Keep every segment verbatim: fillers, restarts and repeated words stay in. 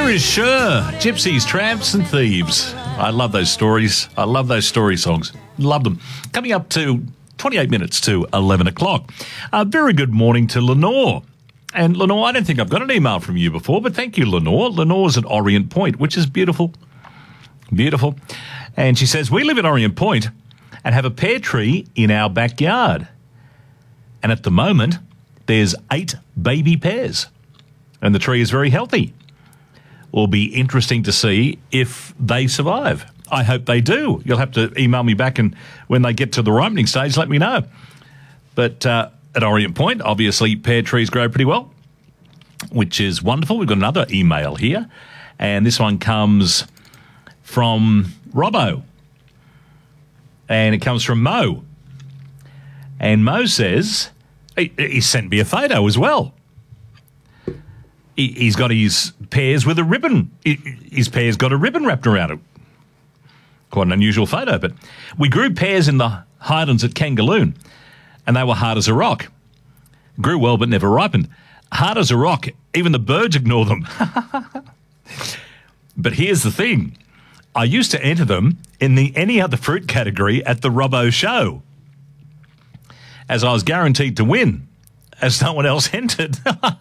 Here is Cher, Gypsies, Tramps and Thieves. I love those stories. I love those story songs. Love them. Coming up to twenty-eight minutes to eleven o'clock. A very good morning to Lenore. And Lenore, I don't think I've got an email from you before, but thank you, Lenore. Lenore's at Orient Point, which is beautiful. Beautiful. And she says, we live at Orient Point and have a pear tree in our backyard. And at the moment, there's eight baby pears. And the tree is very healthy. Will be interesting to see if they survive. I hope they do. You'll have to email me back, and when they get to the ripening stage, let me know. But uh, at Orient Point, obviously, pear trees grow pretty well, which is wonderful. We've got another email here, and this one comes from Robbo, and it comes from Mo. And Mo says, he, he sent me a photo as well. He, he's got his pears with a ribbon. His pears got a ribbon wrapped around it. Quite an unusual photo, but we grew pears in the highlands at Kangaloon, and they were hard as a rock. Grew well, but never ripened. Hard as a rock, even the birds ignore them. But here's the thing. I used to enter them in the any other fruit category at the Robbo show, as I was guaranteed to win, as no one else entered.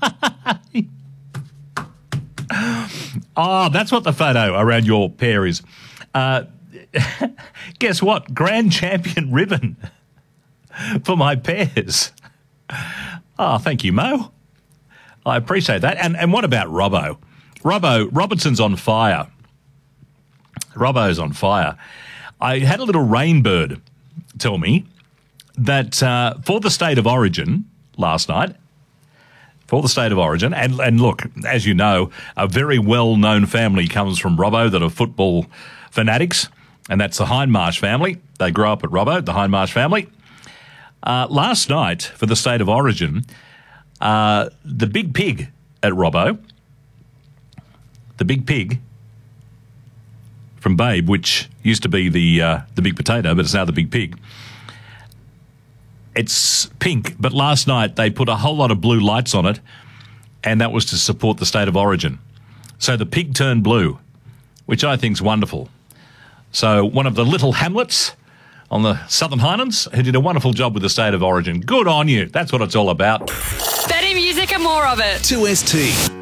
Oh, that's what the photo around your pear is. Uh, guess what? Grand champion ribbon for my pears. Oh, thank you, Mo. I appreciate that. And and what about Robbo? Robbo, Robertson's on fire. Robbo's on fire. I had a little rainbird tell me that uh, for the state of origin last night, for the state of origin, and, and look, as you know, a very well-known family comes from Robbo that are football fanatics, and that's the Hindmarsh family. They grew up at Robbo, the Hindmarsh family. Uh, last night, for the state of origin, uh, the big pig at Robbo, the big pig from Babe, which used to be the uh, the big potato, but it's now the big pig. It's pink, but last night they put a whole lot of blue lights on it, and that was to support the state of origin. So the pig turned blue, which I think is wonderful. So one of the little hamlets on the Southern Highlands who did a wonderful job with the state of origin. Good on you. That's what it's all about. Better music and more of it. two S T.